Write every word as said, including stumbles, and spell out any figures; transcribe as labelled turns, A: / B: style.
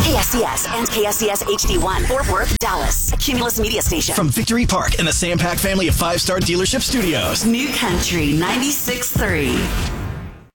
A: K S C S and K S C S H D one, Fort Worth, Dallas. A Cumulus Media Station.
B: From Victory Park and the Sam Pack family of five-star dealership studios.
A: New Country ninety-six point three.